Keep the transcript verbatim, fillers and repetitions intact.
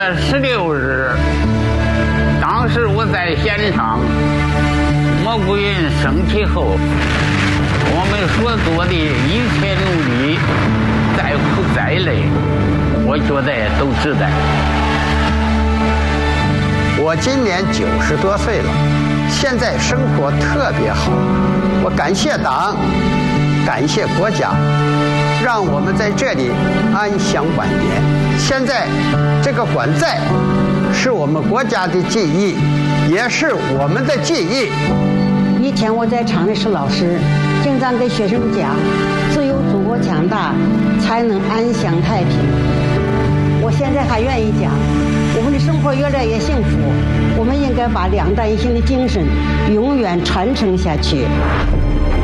十六日，当时我在现场，蘑菇云升起后，我们所做的一切努力，再苦再累，我觉得都值得。 我今年九十多岁了，现在生活特别好，我感谢党，感谢国家，让我们在这里安享晚年。现在这个还债是我们国家的记忆，也是我们的记忆。 以前我在厂里是老师，经常给学生讲，只有祖国强大，才能安享太平。我现在还愿意讲，我们的生活越来越幸福，我们应该把两弹一星的精神永远传承下去。